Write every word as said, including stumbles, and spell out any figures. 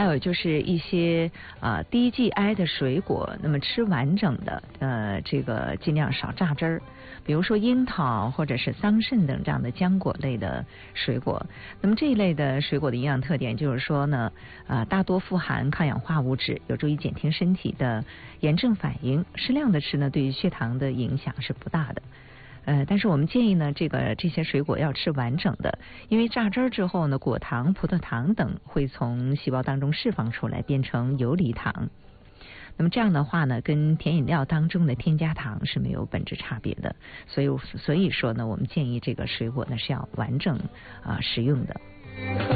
还有就是一些啊、呃、低 G I 的水果，那么吃完整的，呃，这个尽量少榨汁儿。比如说樱桃或者是桑葚等这样的浆果类的水果，那么这一类的水果的营养特点就是说呢，啊，大多富含抗氧化物质，有助于减轻身体的炎症反应。适量的吃呢，对于血糖的影响是不大的。呃，但是我们建议呢，这个这些水果要吃完整的，因为榨汁儿之后呢，果糖、葡萄糖等会从细胞当中释放出来，变成游离糖。那么这样的话呢，跟甜饮料当中的添加糖是没有本质差别的。所以，所以说呢，我们建议这个水果呢是要完整啊、呃、食用的。